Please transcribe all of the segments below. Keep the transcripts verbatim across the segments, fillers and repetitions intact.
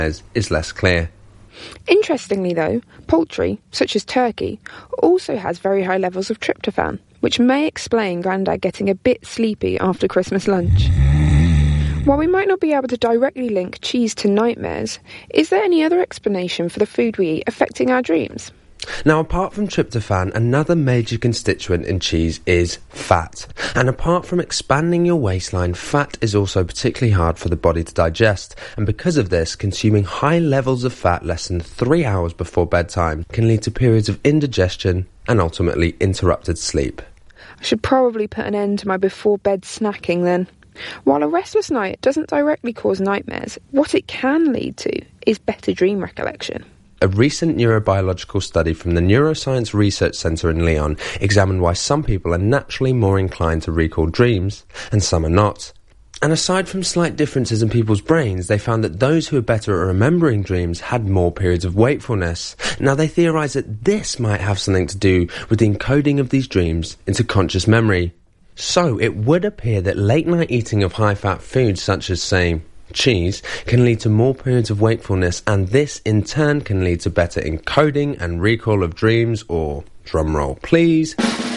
is less clear. Interestingly though, poultry, such as turkey, also has very high levels of tryptophan, which may explain Grandad getting a bit sleepy after Christmas lunch. While we might not be able to directly link cheese to nightmares, is there any other explanation for the food we eat affecting our dreams? Now, apart from tryptophan, another major constituent in cheese is fat. And apart from expanding your waistline, fat is also particularly hard for the body to digest. And because of this, consuming high levels of fat less than three hours before bedtime can lead to periods of indigestion and ultimately interrupted sleep. I should probably put an end to my before-bed snacking then. While a restless night doesn't directly cause nightmares, what it can lead to is better dream recollection. A recent neurobiological study from the Neuroscience Research Centre in Lyon examined why some people are naturally more inclined to recall dreams and some are not. And aside from slight differences in people's brains, they found that those who were better at remembering dreams had more periods of wakefulness. Now, they theorised that this might have something to do with the encoding of these dreams into conscious memory. So, it would appear that late-night eating of high-fat foods such as, say, cheese can lead to more periods of wakefulness, and this in turn can lead to better encoding and recall of dreams, or, drumroll please,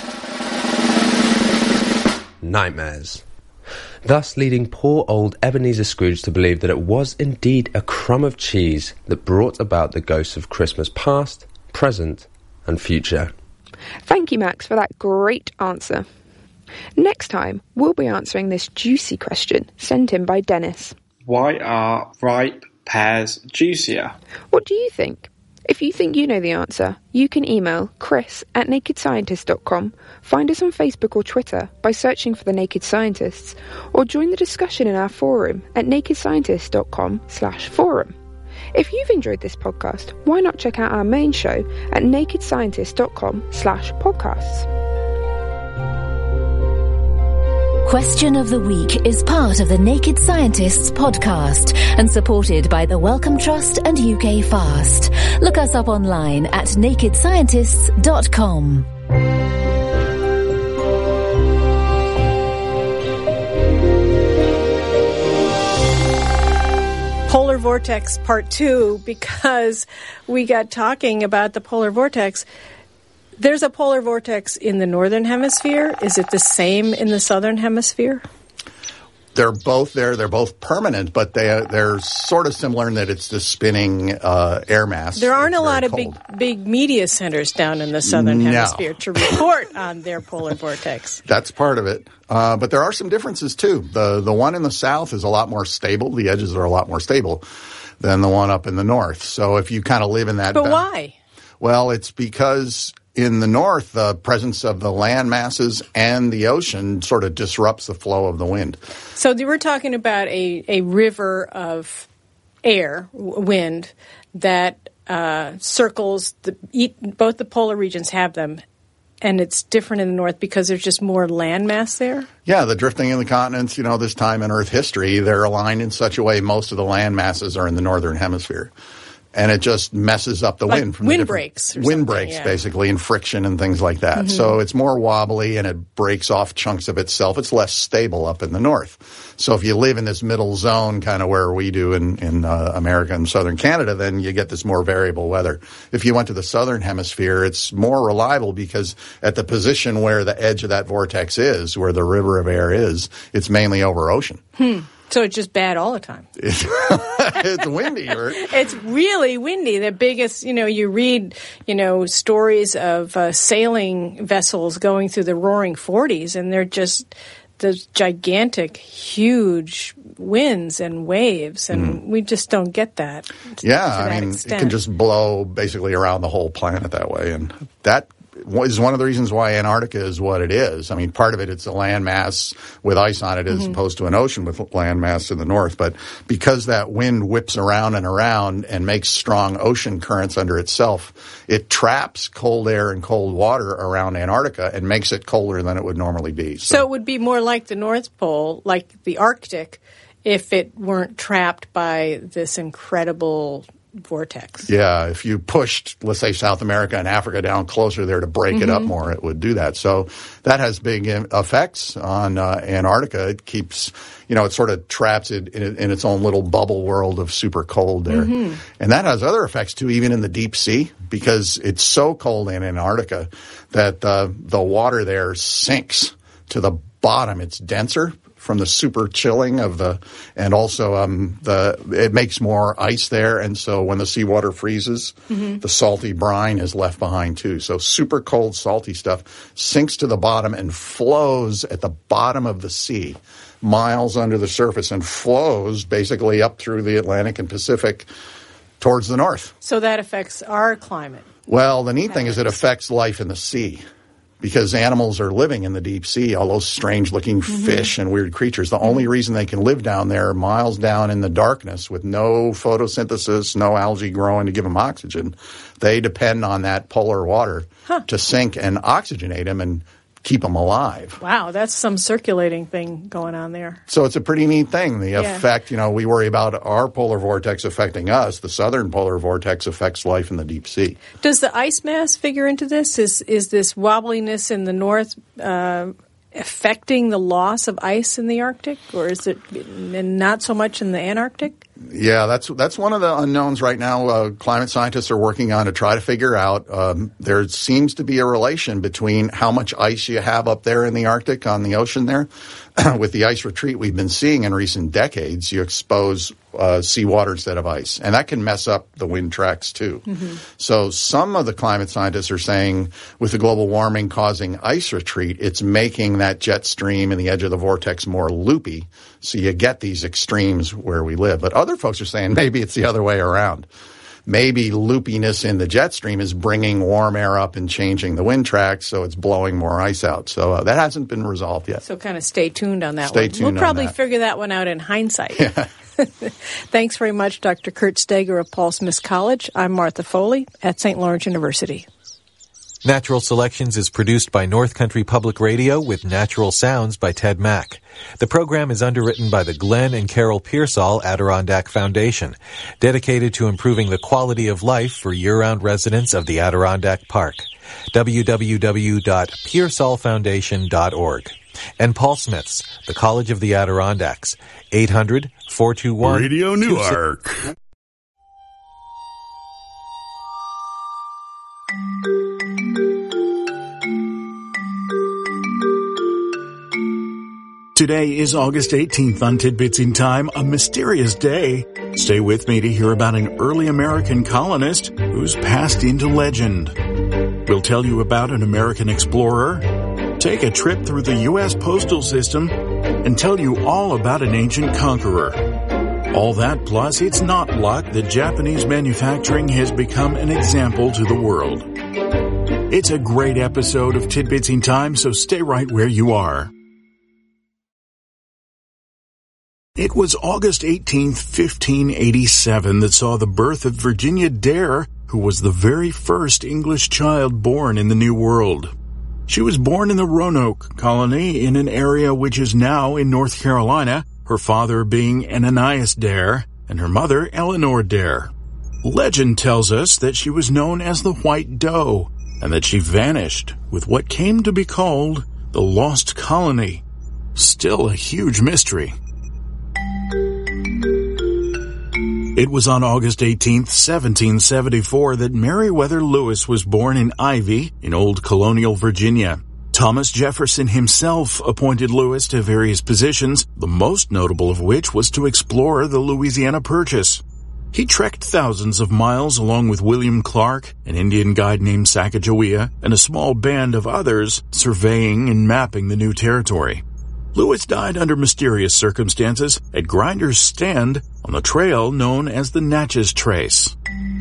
nightmares. Thus leading poor old Ebenezer Scrooge to believe that it was indeed a crumb of cheese that brought about the ghosts of Christmas past, present and future. Thank you, Max, for that great answer. Next time, we'll be answering this juicy question sent in by Dennis. Why are ripe pears juicier? What do you think? If you think you know the answer, you can email chris at naked scientist dot com, find us on Facebook or Twitter by searching for The Naked Scientists, or join the discussion in our forum at naked scientist dot com slash forum. If you've enjoyed this podcast, why not check out our main show at naked scientist dot com slash podcasts. Question of the Week is part of the Naked Scientists podcast and supported by the Wellcome Trust and U K Fast. Look us up online at naked scientists dot com. Polar Vortex Part two, because we got talking about the polar vortex. There's a polar vortex in the northern hemisphere. Is it the same in the southern hemisphere? They're both there. They're both permanent, but they, they're sort of similar in that it's the spinning uh, air mass. There aren't it's a lot of cold. big big media centers down in the southern no. hemisphere to report on their polar vortex. That's part of it. Uh, but there are some differences, too. The, the one in the south is a lot more stable. The edges are a lot more stable than the one up in the north. So if you kind of live in that... But ba- why? Well, it's because... in the north, the presence of the land masses and the ocean sort of disrupts the flow of the wind. So we're talking about a, a river of air, w- wind, that uh, circles, the, eat, both the polar regions have them, and it's different in the north because there's just more land mass there? Yeah, the drifting in the continents, you know, this time in Earth history, they're aligned in such a way most of the land masses are in the northern hemisphere. And it just messes up the like wind. From wind the breaks. Or wind breaks, yeah. basically, and friction and things like that. Mm-hmm. So it's more wobbly and it breaks off chunks of itself. It's less stable up in the north. So if you live in this middle zone, kind of where we do in, in uh, America and southern Canada, then you get this more variable weather. If you went to the southern hemisphere, it's more reliable because at the position where the edge of that vortex is, where the river of air is, it's mainly over ocean. Hmm. So it's just bad all the time. It's, it's windy. Right? It's really windy. The biggest, you know, you read, you know, stories of uh, sailing vessels going through the roaring forties, and they're just those gigantic, huge winds and waves, and mm. we just don't get that. To, yeah, to that I mean, extent. It can just blow basically around the whole planet that way, and that is one of the reasons why Antarctica is what it is. I mean, part of it, it's a land mass with ice on it as mm-hmm. opposed to an ocean with land mass in the north. But because that wind whips around and around and makes strong ocean currents under itself, it traps cold air and cold water around Antarctica and makes it colder than it would normally be. So, so it would be more like the North Pole, like the Arctic, if it weren't trapped by this incredible vortex. Yeah, if you pushed, let's say, South America and Africa down closer there to break mm-hmm. it up more, it would do that. So that has big effects on uh, Antarctica. It keeps, you know, it sort of traps it in, in its own little bubble world of super cold there. Mm-hmm. And that has other effects, too, even in the deep sea, because it's so cold in Antarctica that uh, the water there sinks to the bottom. It's denser from the super chilling of the, and also um, the it makes more ice there, and so when the seawater freezes, mm-hmm. the salty brine is left behind too. So super cold, salty stuff sinks to the bottom and flows at the bottom of the sea, miles under the surface, and flows basically up through the Atlantic and Pacific towards the north. So that affects our climate. Well, the neat thing is it affects life in the sea. Because animals are living in the deep sea, all those strange-looking mm-hmm. fish and weird creatures. The only reason they can live down there, miles down in the darkness with no photosynthesis, no algae growing to give them oxygen, they depend on that polar water huh. to sink and oxygenate them and keep them alive. Wow, that's some circulating thing going on there. So it's a pretty neat thing. The yeah. effect, you know, we worry about our polar vortex affecting us. The southern polar vortex affects life in the deep sea. Does the ice mass figure into this? Is is this wobbliness in the north uh, affecting the loss of ice in the Arctic, or is it not so much in the Antarctic? Yeah, that's that's one of the unknowns right now. Uh, climate scientists are working on to try to figure out. Um, there seems to be a relation between how much ice you have up there in the Arctic on the ocean there. With the ice retreat we've been seeing in recent decades, you expose uh, seawater instead of ice, and that can mess up the wind tracks too. Mm-hmm. So some of the climate scientists are saying with the global warming causing ice retreat, it's making that jet stream and the edge of the vortex more loopy, so you get these extremes where we live. But other folks are saying maybe it's the other way around. Maybe loopiness in the jet stream is bringing warm air up and changing the wind tracks, so it's blowing more ice out. So uh, that hasn't been resolved yet. So kind of stay tuned on that stay one. Tuned we'll probably that. figure that one out in hindsight. Yeah. Thanks very much, Doctor Kurt Steger of Paul Smith College. I'm Martha Foley at Saint Lawrence University. Natural Selections is produced by North Country Public Radio with natural sounds by Ted Mack. The program is underwritten by the Glenn and Carol Pearsall Adirondack Foundation, dedicated to improving the quality of life for year-round residents of the Adirondack Park. w w w dot pearsall foundation dot org. And Paul Smith's, the College of the Adirondacks, eight hundred, four two one... Radio Newark. Today is August eighteenth on Tidbits in Time, a mysterious day. Stay with me to hear about an early American colonist who's passed into legend. We'll tell you about an American explorer, take a trip through the U S postal system, and tell you all about an ancient conqueror. All that plus it's not luck that Japanese manufacturing has become an example to the world. It's a great episode of Tidbits in Time, so stay right where you are. It was August eighteenth, fifteen eighty-seven that saw the birth of Virginia Dare, who was the very first English child born in the New World. She was born in the Roanoke colony in an area which is now in North Carolina, her father being Ananias Dare and her mother Eleanor Dare. Legend tells us that she was known as the White Doe and that she vanished with what came to be called the Lost Colony. Still a huge mystery. It was on August eighteenth, seventeen seventy-four that Meriwether Lewis was born in Ivy in old colonial Virginia. Thomas Jefferson himself appointed Lewis to various positions, the most notable of which was to explore the Louisiana Purchase. He trekked thousands of miles along with William Clark, an Indian guide named Sacagawea, and a small band of others surveying and mapping the new territory. Lewis died under mysterious circumstances at Grinder's Stand on the trail known as the Natchez Trace.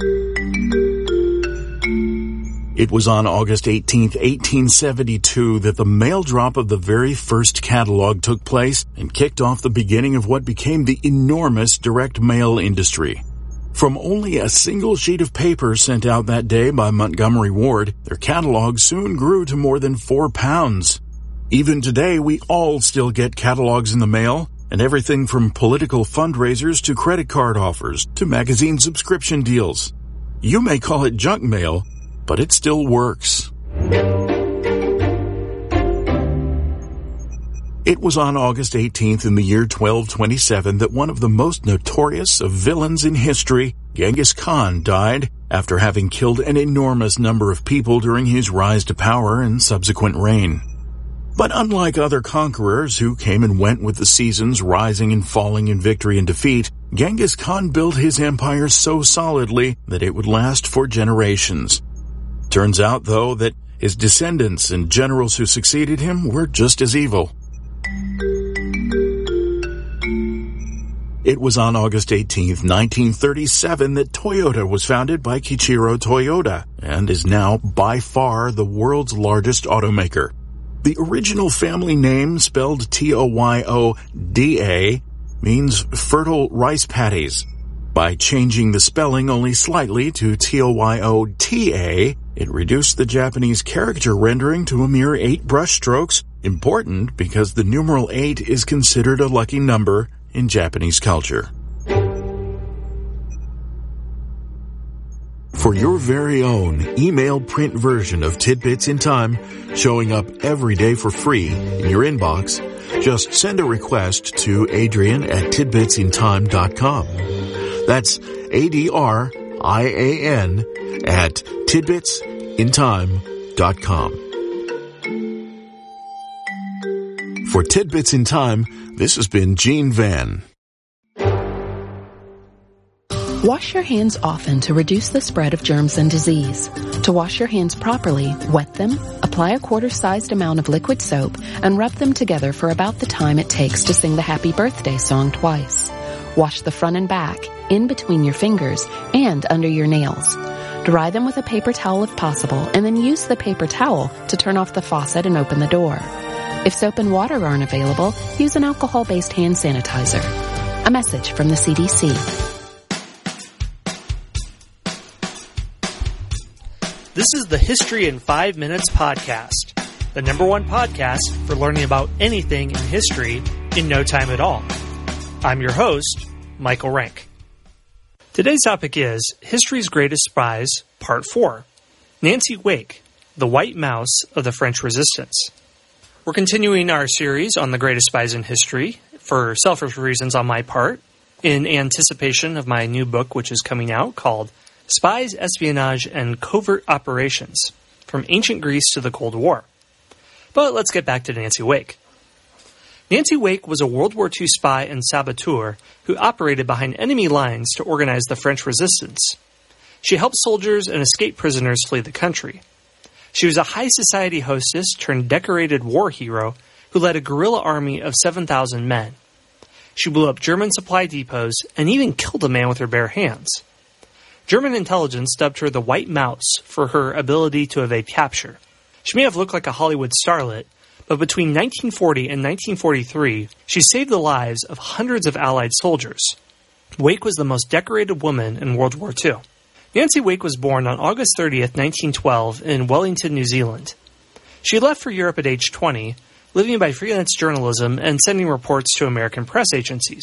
It was on August eighteenth, eighteen seventy-two that the mail drop of the very first catalog took place and kicked off the beginning of what became the enormous direct mail industry. From only a single sheet of paper sent out that day by Montgomery Ward, their catalog soon grew to more than four pounds. Even today, we all still get catalogs in the mail, and everything from political fundraisers to credit card offers to magazine subscription deals. You may call it junk mail, but it still works. It was on August eighteenth in the year twelve twenty-seven that one of the most notorious of villains in history, Genghis Khan, died after having killed an enormous number of people during his rise to power and subsequent reign. But unlike other conquerors who came and went with the seasons, rising and falling in victory and defeat, Genghis Khan built his empire so solidly that it would last for generations. Turns out, though, that his descendants and generals who succeeded him were just as evil. It was on August eighteenth, nineteen thirty-seven that Toyota was founded by Kiichiro Toyoda and is now by far the world's largest automaker. The original family name, spelled T O Y O D A, means fertile rice paddies. By changing the spelling only slightly to T O Y O T A, it reduced the Japanese character rendering to a mere eight brushstrokes, important because the numeral eight is considered a lucky number in Japanese culture. For your very own email print version of Tidbits in Time, showing up every day for free in your inbox, just send a request to Adrian at tidbits in time dot com. That's A D R I A N at tidbits in time dot com. For Tidbits in Time, this has been Gene Van. Wash your hands often to reduce the spread of germs and disease. To wash your hands properly, wet them, apply a quarter-sized amount of liquid soap, and rub them together for about the time it takes to sing the Happy Birthday song twice. Wash the front and back, in between your fingers, and under your nails. Dry them with a paper towel if possible, and then use the paper towel to turn off the faucet and open the door. If soap and water aren't available, use an alcohol-based hand sanitizer. A message from the C D C. This is the History in Five Minutes podcast, the number one podcast for learning about anything in history in no time at all. I'm your host, Michael Rank. Today's topic is History's Greatest Spies, Part four, Nancy Wake, the White Mouse of the French Resistance. We're continuing our series on the greatest spies in history, for selfish reasons on my part, in anticipation of my new book which is coming out called Spies, Espionage, and Covert Operations, From Ancient Greece to the Cold War. But let's get back to Nancy Wake. Nancy Wake was a World War Two spy and saboteur who operated behind enemy lines to organize the French resistance. She helped soldiers and escaped prisoners flee the country. She was a high society hostess turned decorated war hero who led a guerrilla army of seven thousand men. She blew up German supply depots and even killed a man with her bare hands. German intelligence dubbed her the White Mouse for her ability to evade capture. She may have looked like a Hollywood starlet, but between nineteen forty and nineteen forty-three, she saved the lives of hundreds of Allied soldiers. Wake was the most decorated woman in World War Two. Nancy Wake was born on August thirtieth, nineteen twelve, in Wellington, New Zealand. She left for Europe at age twenty, living by freelance journalism and sending reports to American press agencies.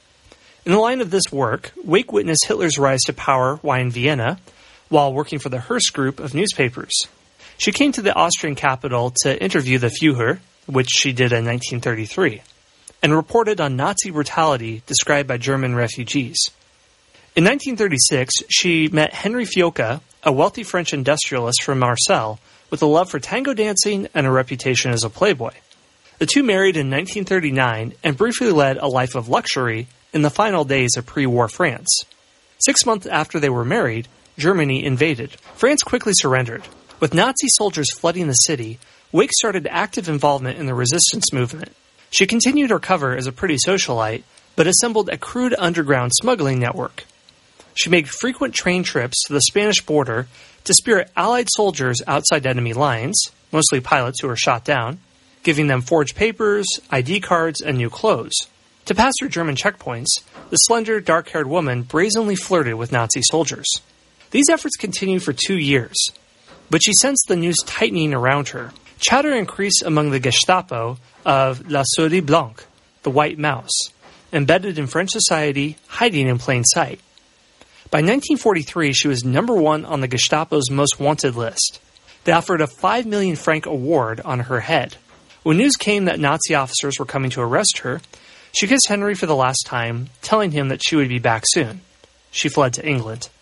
In the line of this work, Wake witnessed Hitler's rise to power while in Vienna, while working for the Hearst Group of newspapers. She came to the Austrian capital to interview the Führer, which she did in nineteen thirty-three, and reported on Nazi brutality described by German refugees. In nineteen thirty-six, she met Henry Fiocca, a wealthy French industrialist from Marseille, with a love for tango dancing and a reputation as a playboy. The two married in nineteen thirty-nine and briefly led a life of luxury in the final days of pre-war France. Six months after they were married, Germany invaded. France quickly surrendered. With Nazi soldiers flooding the city, Wake started active involvement in the resistance movement. She continued her cover as a pretty socialite, but assembled a crude underground smuggling network. She made frequent train trips to the Spanish border to spirit Allied soldiers outside enemy lines, mostly pilots who were shot down, giving them forged papers, I D cards, and new clothes. To pass through German checkpoints, the slender, dark-haired woman brazenly flirted with Nazi soldiers. These efforts continued for two years, but she sensed the noose tightening around her. Chatter increased among the Gestapo of La Souris Blanche, the White Mouse, embedded in French society, hiding in plain sight. By nineteen forty-three, she was number one on the Gestapo's most wanted list. They offered a five million franc award on her head. When news came that Nazi officers were coming to arrest her, she kissed Henry for the last time, telling him that she would be back soon. She fled to England.